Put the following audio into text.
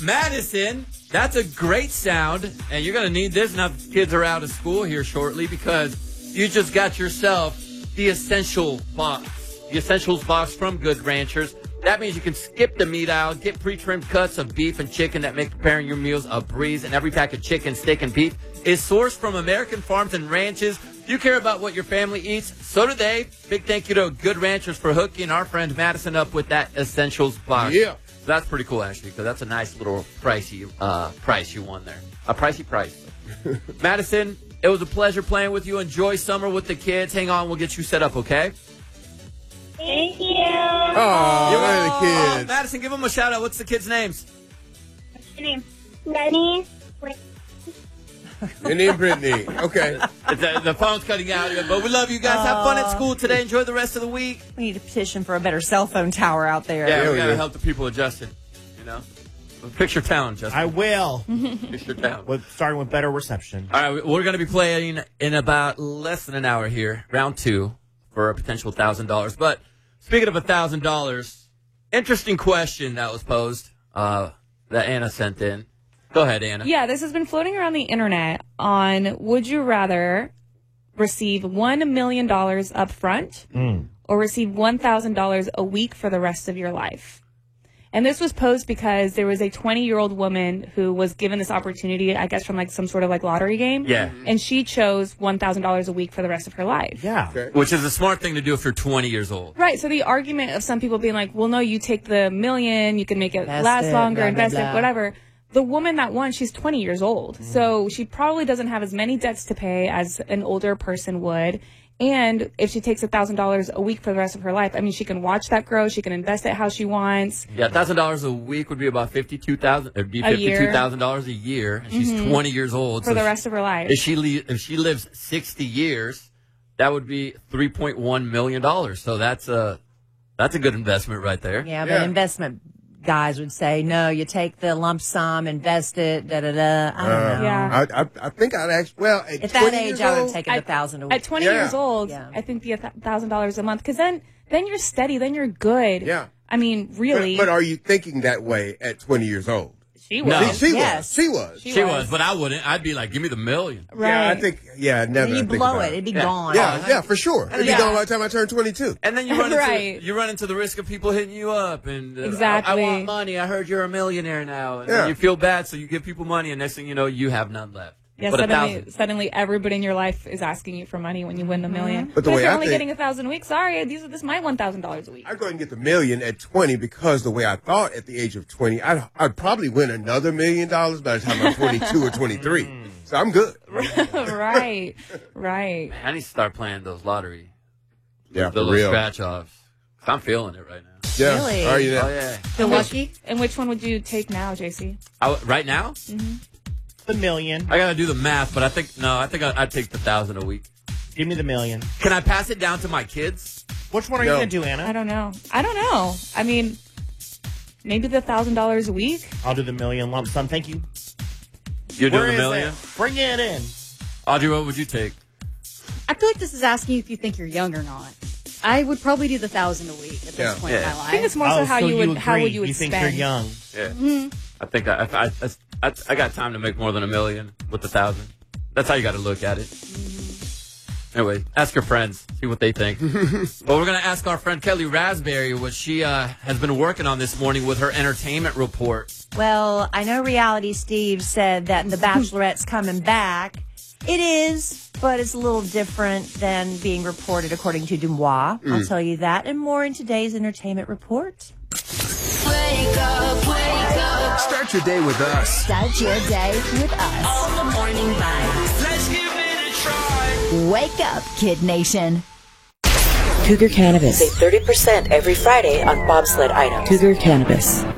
Madison, that's a great sound, and you're going to need this now that kids are out of school here shortly because you just got yourself the Essentials box from Good Ranchers. That means you can skip the meat aisle, get pre-trimmed cuts of beef and chicken that make preparing your meals a breeze, and every pack of chicken, steak, and beef is sourced from American farms and ranches. You care about what your family eats, so do they. Big thank you to Good Ranchers for hooking our friend Madison up with that Essentials box. Yeah. So that's pretty cool, actually, because that's a nice little pricey price you won there. A pricey price. Madison, it was a pleasure playing with you. Enjoy summer with the kids. Hang on, we'll get you set up, okay? Thank you. Oh, the kids. Madison, give them a shout out. What's the kids' names? What's your name? Lenny. And then Brittany. Okay. The phone's cutting out here, but we love you guys. Have fun at school today. Enjoy the rest of the week. We need to petition for a better cell phone tower out there. Yeah, we got to help the people adjust it, you know? Fix your town, Justin. I will. Fix your town. Starting with better reception. All right, we're going to be playing in about less than an hour here, round 2, for a potential $1,000. But speaking of $1,000, interesting question that was posed that Anna sent in. Go ahead, Anna. Yeah, this has been floating around the internet on would you rather receive $1 million up front or receive $1,000 a week for the rest of your life? And this was posed because there was a 20-year-old woman who was given this opportunity, I guess, from like some sort of like lottery game. Yeah. And she chose $1,000 a week for the rest of her life. Yeah. Okay. Which is a smart thing to do if you're 20 years old. Right. So the argument of some people being like, well, no, you take the million, you can make it last longer, blah, blah, invest blah. it, whatever. The woman that won, she's 20 years old. So she probably doesn't have as many debts to pay as an older person would. And if she takes $1,000 a week for the rest of her life, I mean, she can watch that grow. She can invest it how she wants. Yeah, $1,000 a week would be about $52,000. It'd be $52,000 a year. And she's 20 years old. For the rest of her life. If she lives 60 years, that would be $3.1 million. So that's a good investment right there. Yeah, but investment guys would say, no, you take the lump sum, invest it, da-da-da. I don't know. Yeah. I think I'd actually, well, At that age, I would take At- $1,000 a week. At 20 years old, I think the $1,000 a month. Because then you're steady. Then you're good. Yeah. I mean, really. But are you thinking that way at 20 years old? She was. No. She Yes. was. She was, but I wouldn't. I'd be like, give me the $1 million. Right. Yeah, I think, now that I You think blow about it. It'd be gone. Yeah, for sure. It'd be Yeah. gone by the time I turn 22. And then you run Right. you run into the risk of people hitting you up and Exactly. I want money. I heard you're a millionaire now, and Yeah. then you feel bad, so you give people money, and next thing you know, you have none left. Yeah, but suddenly everybody in your life is asking you for money when you win the million. But the if way you're I only think- getting 1,000 a week, sorry, this is my $1,000 a week. I'd go ahead and get the $1 million at 20 because the way I thought at the age of 20, I'd probably win another $1 million by the time I'm 22 or 23. So I'm good. Right. I need to start playing those lottery, Yeah, for those real. scratch offs. I'm feeling it right now. Yeah. Really? Are you Oh there? yeah. Feel lucky? And which one would you take now, JC? Right now, The million. I gotta do the math, but I think I'd take the $1,000 a week. Give me the million. Can I pass it down to my kids? Which one are you No. going to do, Anna? I don't know. I mean, maybe the $1,000 a week. I'll do the million lump sum. Thank you. You're Where doing is the $1 million. it? Bring it in. Audrey, what would you take? I feel like this is asking you if you think you're young or not. I would probably do the 1,000 a week at this point in my I think life. it's more so how you would You think spend. you're young. Yeah. I think I got time to make more than $1 million with the 1,000. That's how you got to look at it. Anyway, ask your friends, see what they think. Well, we're going to ask our friend Kelly Raspberry what she has been working on this morning with her entertainment report. Well, I know Reality Steve said that The Bachelorette's coming back. It is, but it's a little different than being reported according to Dumois. I'll tell you that and more in today's entertainment report. Wake up. Start your day with us. Start your day with us. On the morning vibes. Let's give it a try. Wake up, Kid Nation. Cougar Cannabis. Save 30% every Friday on bobsled items. Cougar Cannabis.